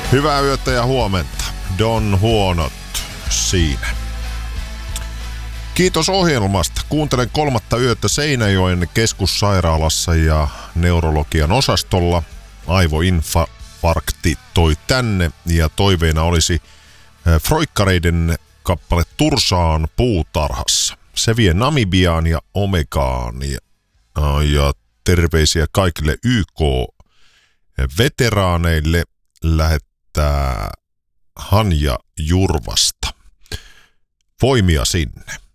Hyvää yötä ja huomenta. Don Huonot siinä. Kiitos ohjelmasta. Kuuntelen 3. yötä Seinäjoen keskussairaalassa ja neurologian osastolla. Aivoinfarkti toi tänne ja toiveena olisi Froikkareiden kappale Tursaan puutarhassa. Se vie Namibiaan ja Omegaan ja terveisiä kaikille YK-veteraaneille lähettää Hanja Jurvasta. Voimia sinne.